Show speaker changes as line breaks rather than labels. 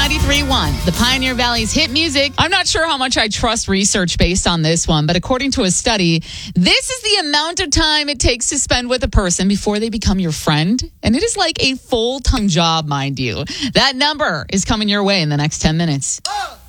93.1, the Pioneer Valley's hit music. I'm not sure how much I trust research based on this one, but according to a study, this is the amount of time it takes to spend with a person before they become your friend. And it is like a full-time job, mind you. That number is coming your way in the next 10 minutes.